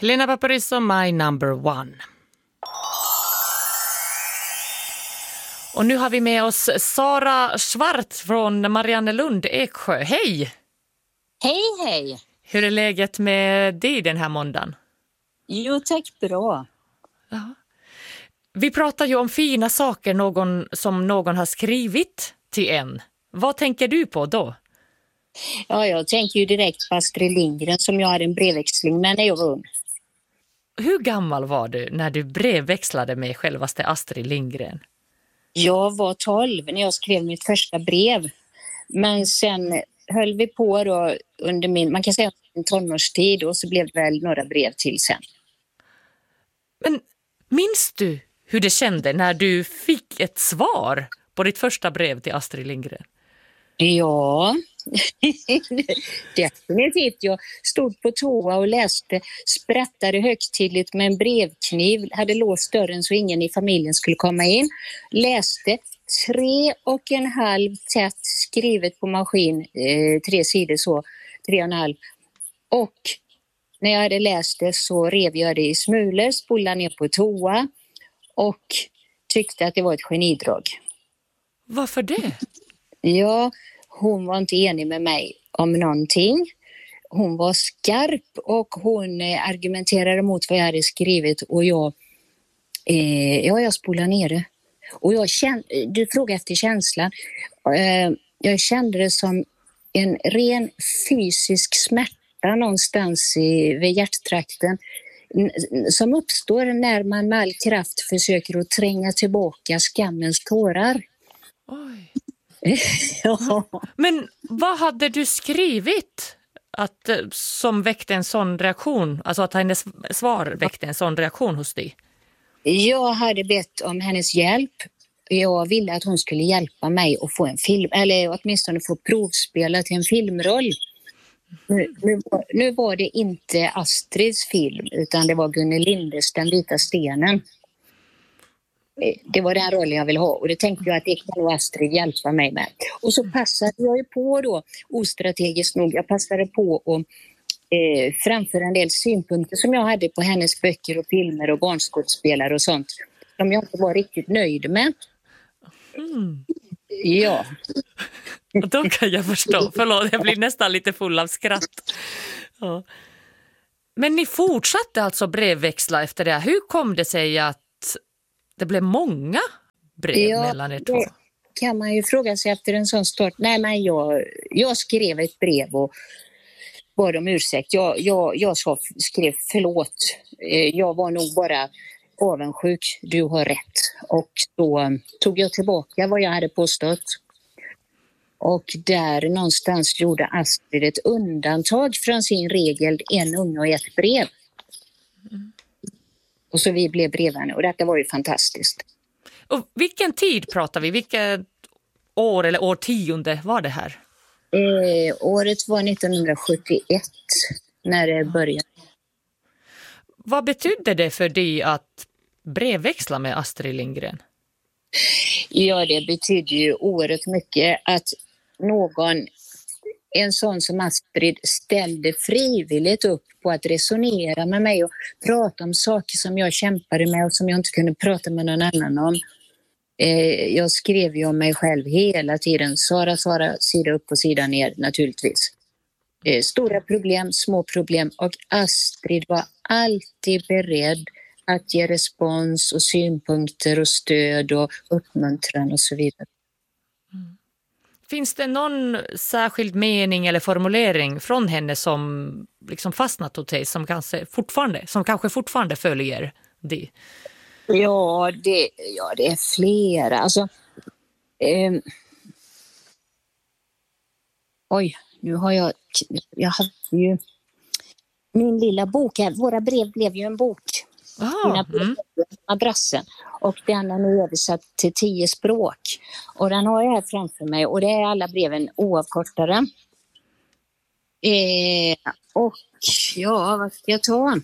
Helena Paparizou, My Number One. Och nu har vi med oss Sara Svart från Mariannelund, Eksjö. Hej! Hej, hej! Hur är läget med dig den här måndagen? Jo, tack, bra. Ja. Vi pratar ju om fina saker som någon har skrivit till en. Vad tänker du på då? Ja, jag tänker ju direkt på Astrid Lindgren som jag hade en brevväxling med när jag var ung. Hur gammal var du när du brevväxlade med självaste Astrid Lindgren? Jag var 12 när jag skrev mitt första brev. Men sen höll vi på då under man kan säga en tonårstid, och så blev det väl några brev till sen. Men minns du hur det kände när du fick ett svar på ditt första brev till Astrid Lindgren? Ja, definitivt. Jag stod på toa och läste, sprattade högtidligt med en brevkniv, hade låst dörren så ingen i familjen skulle komma in. Läste 3,5 tätt skrivet på maskin, 3 sidor så, 3,5. Och när jag hade läst det så rev jag det i smulor, spolade ner på toa och tyckte att det var ett genidrag. Varför det? Ja, hon var inte enig med mig om någonting. Hon var skarp och hon argumenterade mot vad jag hade skrivit, och jag spolade ner det. Och du frågar efter känslan. Jag kände det som en ren fysisk smärta någonstans vid hjärttrakten som uppstår när man med all kraft försöker att tränga tillbaka skammens tårar. Oj. Ja. Men vad hade du skrivit som väckte en sån reaktion? Alltså att hennes svar väckte en sån reaktion hos dig? Jag hade bett om hennes hjälp. Jag ville att hon skulle hjälpa mig att få en film, eller åtminstone få provspela till en filmroll. Nu var det inte Astrids film, utan det var Gunnel Lindes Den vita stenen. Det var den rollen jag ville ha, och det tänkte jag att det kan nog Astrid hjälpa mig med. Och så passade jag ju på då, ostrategiskt nog, jag passade på att framföra en del synpunkter som jag hade på hennes böcker och filmer och barnskådespelare och sånt, som jag inte var riktigt nöjd med. Mm. Ja. Då kan jag förstå. Förlåt, jag blir nästan lite full av skratt. Ja. Men ni fortsatte alltså brevväxla efter det. Hur kom det sig att det blev många brev mellan er två? Det kan man ju fråga sig efter en sån start. Nej, men jag skrev ett brev och bad om ursäkt. Jag skrev förlåt. Jag var nog bara avundsjuk. Du har rätt. Och då tog jag tillbaka vad jag hade påstått. Och där någonstans gjorde Astrid ett undantag från sin regel, en unge och ett brev. Och så vi blev brevvänner, och detta var ju fantastiskt. Och vilken tid pratar vi? Vilket år eller årtionde var det här? Året var 1971 när det började. Vad betydde det för dig att brevväxla med Astrid Lindgren? Ja, det betyder ju oerhört mycket att en sån som Astrid ställde frivilligt upp på att resonera med mig och prata om saker som jag kämpade med och som jag inte kunde prata med någon annan om. Jag skrev ju om mig själv hela tiden. Sara, sida upp och sida ner naturligtvis. Stora problem, små problem, och Astrid var alltid beredd att ge respons och synpunkter och stöd och uppmuntran och så vidare. Finns det någon särskild mening eller formulering från henne som liksom fastnat hos dig, som kanske fortfarande följer dig? Ja, det är flera. Alltså, nu har jag hade ju min lilla bok här. Våra brev blev ju en bok. Madrassen. Och den är nu översatt till 10 språk. Och den har jag här framför mig. Och det är alla breven oavkortade. Och ja, vad ska jag ta?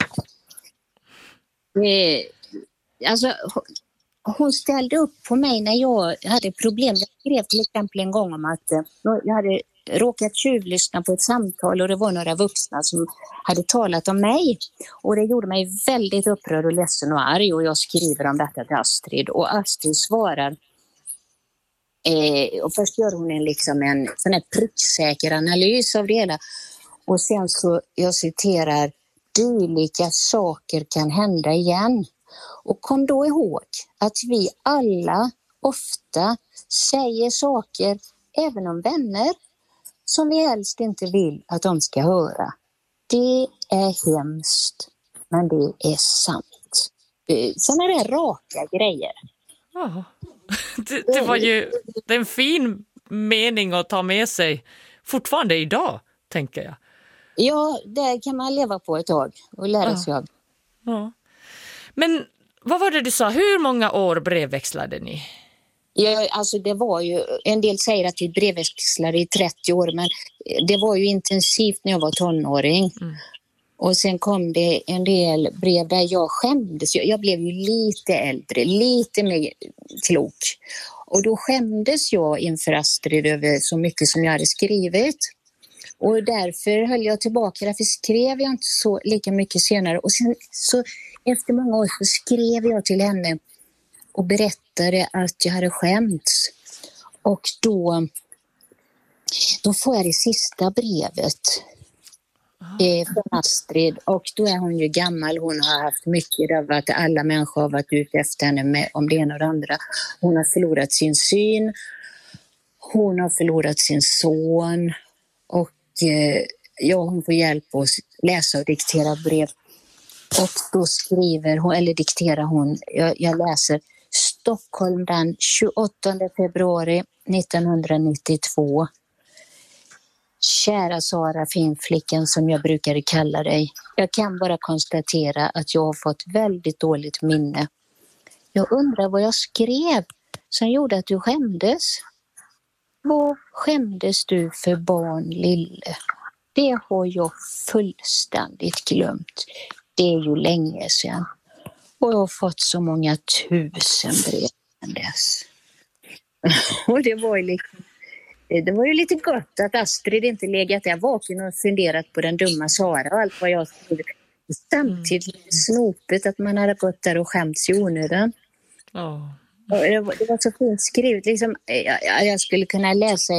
Alltså, hon ställde upp på mig när jag hade problem. Jag skrev till exempel en gång om att jag hade råkat tjuvlyssna på ett samtal och det var några vuxna som hade talat om mig. Och det gjorde mig väldigt upprörd och ledsen och arg, och jag skriver om detta till Astrid. Och Astrid svarar, och först gör hon en sån här pricksäker analys av det hela. Och sen så, jag citerar, dylika saker kan hända igen. Och kom då ihåg att vi alla ofta säger saker, även om vänner, som vi helst inte vill att de ska höra. Det är hemskt, men det är sant. Sådana där raka grejer. Ja. Det var ju en fin mening att ta med sig fortfarande idag, tänker jag. Ja, där kan man leva på ett tag och lära sig av. Ja. Men vad var det du sa? Hur många år brevväxlade ni? Ja, alltså det var ju, en del säger att vi brevväxlade i 30 år, men det var ju intensivt när jag var tonåring. Och sen kom det en del brev där jag skämdes. Jag blev ju lite äldre, lite mer klok. Och då skämdes jag inför Astrid över så mycket som jag hade skrivit. Och därför höll jag tillbaka, därför skrev jag inte så lika mycket senare. Och sen så efter många år så skrev jag till henne och berättade att jag hade skämts. Och då får jag det sista brevet från Astrid. Och då är hon ju gammal, hon har haft mycket av att alla människor har varit ute efter henne om det ena och det andra. Hon har förlorat sin syn, hon har förlorat sin son, och hon får hjälp att läsa och diktera brev. Och då dikterar hon, jag läser: Stockholm den 28 februari 1992. Kära Sara, finflickan som jag brukade kalla dig. Jag kan bara konstatera att jag har fått väldigt dåligt minne. Jag undrar vad jag skrev som gjorde att du skämdes. Vad skämdes du för, barn lille? Det har jag fullständigt glömt. Det är ju länge sedan. Och jag har fått så många 1000 brev sedan dess. Och det var ju lite gott att Astrid inte legat där vaken och funderat på den dumma Sara och allt vad jag skrev. Samtidigt snopet att man hade gått där och skämts i onödan. Det var så fint skrivet. Jag skulle kunna läsa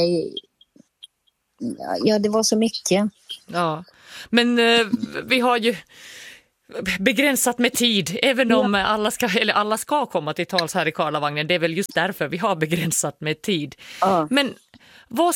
det var så mycket. Ja, men vi har ju begränsat med tid, även om alla ska komma till tals här i Karlavagnen. Det är väl just därför vi har begränsat med tid. Ja. Men vad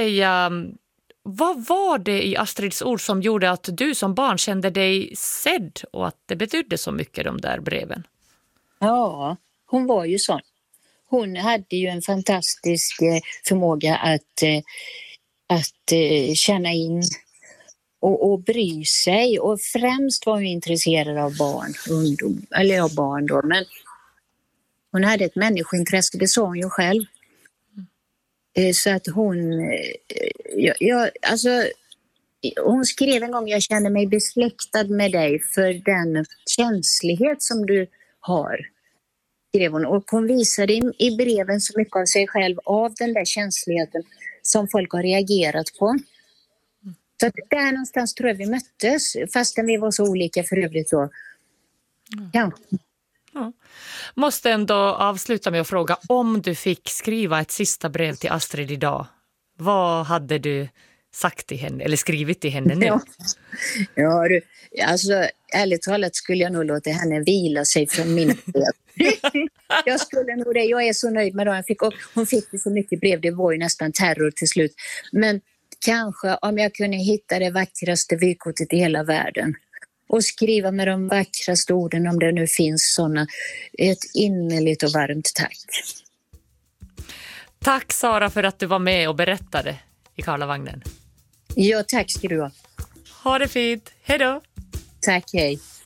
var det i Astrids ord som gjorde att du som barn kände dig sedd och att det betydde så mycket, de där breven? Ja, hon var ju sån. Hon hade ju en fantastisk förmåga att känna in och bry sig, och främst var hon intresserad av barn då, men hon hade ett människointresse, det sa hon ju själv. Så att hon skrev en gång: jag känner mig besläktad med dig för den känslighet som du har, skrev hon. Och hon visade i breven så mycket av sig själv, av den där känsligheten som folk har reagerat på. Så att där någonstans tror jag vi möttes, fastän vi var så olika för övrigt då. Ja. Ja. Måste ändå avsluta med att fråga, om du fick skriva ett sista brev till Astrid idag, vad hade du sagt till henne eller skrivit till henne nu? Alltså ärligt talat skulle jag nog låta henne vila sig från min brev. Jag skulle nog det, jag är så nöjd med det. Hon fick så mycket brev, det var ju nästan terror till slut. Men kanske om jag kunde hitta det vackraste vykortet i hela världen och skriva med de vackraste orden, om det nu finns sådana, ett innerligt och varmt tack. Tack Sara för att du var med och berättade i Karlavagnen. Ja, tack ska du ha. Ha det fint. Hej då. Tack, hej.